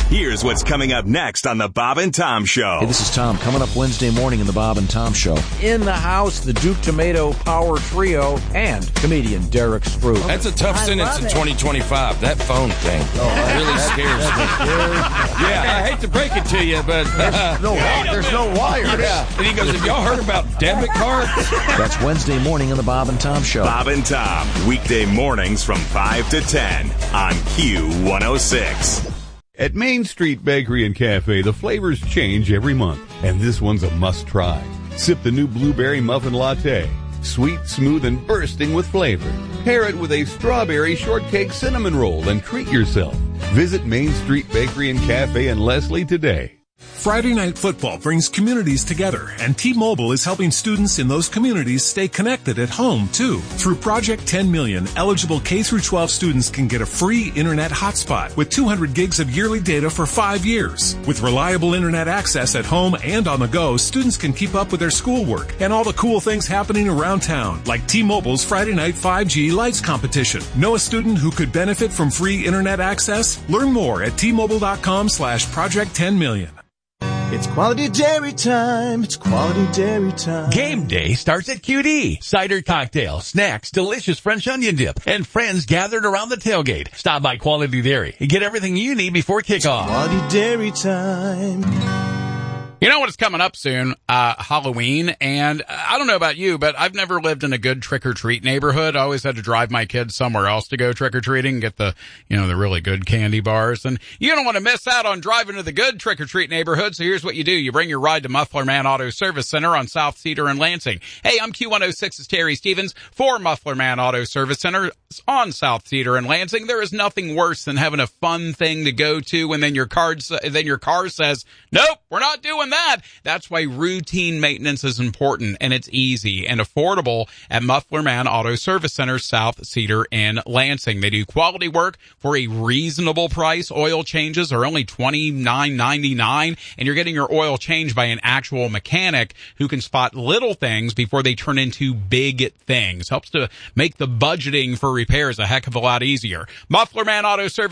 Here's what's coming up next on the Bob and Tom Show. Hey, this is Tom. Coming up Wednesday morning in the Bob and Tom Show. In the house, the Duke Tomato Power Trio and comedian Derek Spruce. That's a tough sentence in 2025. That phone thing really scares me. Yeah, I hate to break it to you, but there's no wires. Yeah. And he goes, have y'all heard about debit cards? That's Wednesday morning in the Bob and Tom Show. Bob and Tom, weekday mornings from 5 to 10 on Q106. At Main Street Bakery and Cafe, the flavors change every month, and this one's a must-try. Sip the new blueberry muffin latte. Sweet, smooth, and bursting with flavor. Pair it with a strawberry shortcake cinnamon roll and treat yourself. Visit Main Street Bakery and Cafe in Leslie today. Friday Night Football brings communities together, and T-Mobile is helping students in those communities stay connected at home, too. Through Project 10 Million, eligible K-12 students can get a free internet hotspot with 200 gigs of yearly data for 5 years. With reliable internet access at home and on the go, students can keep up with their schoolwork and all the cool things happening around town, like T-Mobile's Friday Night 5G Lights competition. Know a student who could benefit from free internet access? Learn more at T-Mobile.com/Project 10 Million. It's quality dairy time. It's quality dairy time. Game day starts at QD. Cider cocktail, snacks, delicious French onion dip, and friends gathered around the tailgate. Stop by Quality Dairy and get everything you need before kickoff. Quality dairy time. You know what is coming up soon? Halloween. And I don't know about you, but I've never lived in a good trick-or-treat neighborhood. I always had to drive my kids somewhere else to go trick-or-treating and get the really good candy bars. And you don't want to miss out on driving to the good trick-or-treat neighborhood. So here's what you do. You bring your ride to Muffler Man Auto Service Center on South Cedar and Lansing. Hey, I'm Q106's Terry Stevens for Muffler Man Auto Service Center on South Cedar and Lansing. There is nothing worse than having a fun thing to go to and then your car says, nope, we're not doing that. That's why routine maintenance is important, and it's easy and affordable at Muffler Man Auto Service Center, South Cedar and Lansing. They do quality work for a reasonable price. Oil changes are only $29.99, and you're getting your oil changed by an actual mechanic who can spot little things before they turn into big things. Helps to make the budgeting for repairs a heck of a lot easier. Muffler Man Auto Service